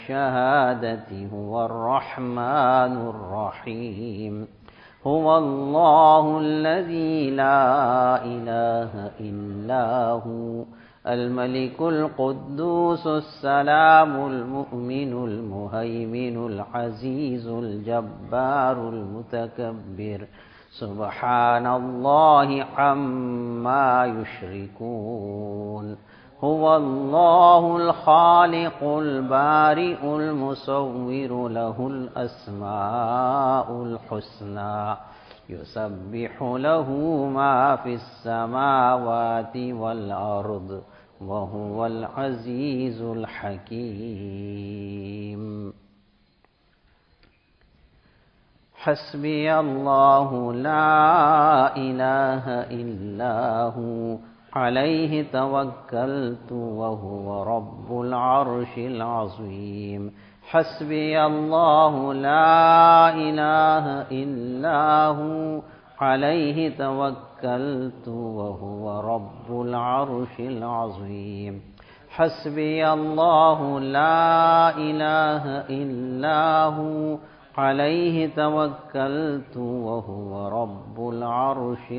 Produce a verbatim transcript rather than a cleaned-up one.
الشهادة هو الرحمن الرحيم. هو الله الذي لا إله إلا هو الملك القدوس السلام المؤمن المهيمن العزيز الجبار المتكبر سبحان الله عما يشركون. هو الله الخالق البارئ المصور له الأسماء الحسنى يسبح له ما في السماوات والأرض وهو العزيز الحكيم. حسبي الله لا إله إلا هو عليه توكلت وهو رب العرش العظيم. حسبي الله لا إله إلا هو عليه توكلت وهو رب العرش العظيم. حسبي الله لا إله إلا هو عليه توكلت وهو رب العرش